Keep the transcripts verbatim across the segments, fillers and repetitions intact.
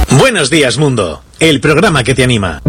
Buenos días, mundo. El programa que te anima.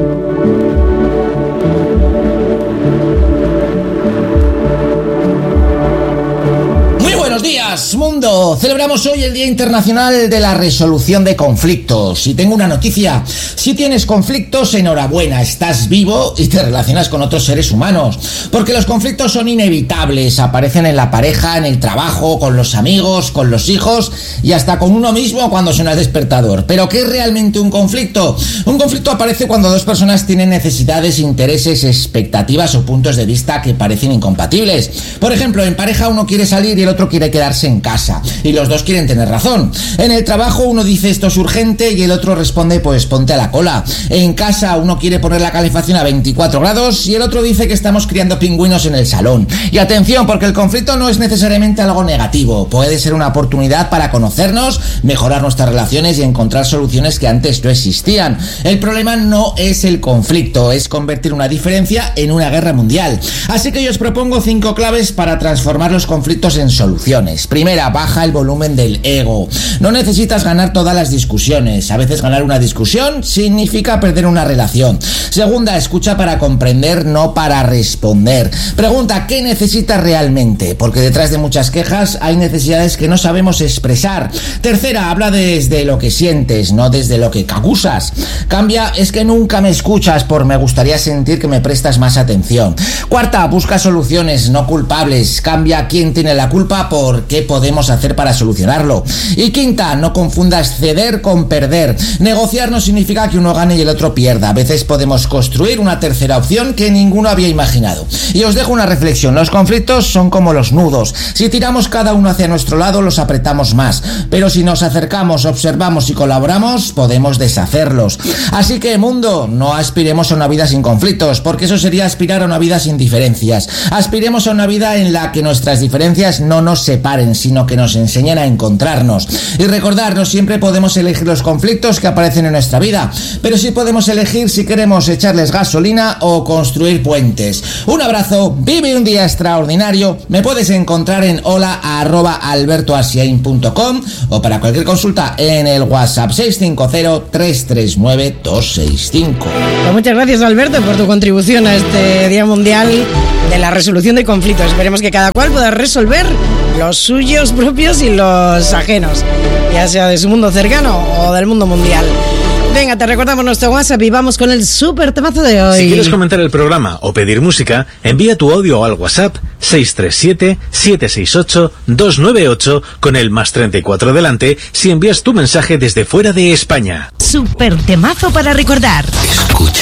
Buenos días, mundo. Celebramos hoy el Día Internacional de la Resolución de Conflictos. Y tengo una noticia. Si tienes conflictos, enhorabuena, estás vivo y te relacionas con otros seres humanos. Porque los conflictos son inevitables. Aparecen en la pareja, en el trabajo, con los amigos, con los hijos y hasta con uno mismo cuando suena el despertador. ¿Pero qué es realmente un conflicto? Un conflicto aparece cuando dos personas tienen necesidades, intereses, expectativas o puntos de vista que parecen incompatibles. Por ejemplo, en pareja uno quiere salir y el otro quiere quedarse en casa y los dos quieren tener razón. En el trabajo uno dice esto es urgente y el otro responde pues ponte a la cola. En casa uno quiere poner la calefacción a veinticuatro grados y el otro dice que estamos criando pingüinos en el salón. Y atención, porque el conflicto no es necesariamente algo negativo, puede ser una oportunidad para conocernos, mejorar nuestras relaciones y encontrar soluciones que antes no existían. El problema no es el conflicto, es convertir una diferencia en una guerra mundial. Así que yo os propongo cinco claves para transformar los conflictos en soluciones. Primera, baja el volumen del ego. No necesitas ganar todas las discusiones. A veces ganar una discusión significa perder una relación. Segunda, escucha para comprender, no para responder. Pregunta, ¿qué necesitas realmente? Porque detrás de muchas quejas hay necesidades que no sabemos expresar. Tercera, habla desde lo que sientes, no desde lo que acusas. Cambia, es que nunca me escuchas por me gustaría sentir que me prestas más atención. Cuarta, busca soluciones, no culpables. Cambia quién tiene la culpa por qué podemos hacer para solucionarlo. Y quinta, no confundas ceder con perder. Negociar no significa que uno gane y el otro pierda. A veces podemos construir una tercera opción que ninguno había imaginado. Y os dejo una reflexión. Los conflictos son como los nudos. Si tiramos cada uno hacia nuestro lado, los apretamos más. Pero si nos acercamos, observamos y colaboramos, podemos deshacerlos. Así que, mundo, no aspiremos a una vida sin conflictos, porque eso sería aspirar a una vida sin diferencias. Aspiremos a una vida en la que nuestras diferencias no nos separen, sino que nos enseñen a encontrarnos. Y recordar, no siempre podemos elegir los conflictos que aparecen en nuestra vida, pero sí podemos elegir si queremos echarles gasolina o construir puentes. Un abrazo, vive un día extraordinario. Me puedes encontrar en hola arroba albertoasiain punto com o para cualquier consulta en el WhatsApp seis cinco cero, tres tres nueve, dos seis cinco. Pues muchas gracias, Alberto, por tu contribución a este Día Mundial de la Resolución de Conflictos. Esperemos que cada cual pueda resolver los suyos propios y los ajenos, ya sea de su mundo cercano o del mundo mundial. Venga, te recordamos nuestro WhatsApp y vamos con el súper temazo de hoy. Si quieres comentar el programa o pedir música, envía tu audio al WhatsApp seis tres siete, siete seis ocho, dos nueve ocho con el más treinta y cuatro delante si envías tu mensaje desde fuera de España. Súper temazo para recordar. Escucha.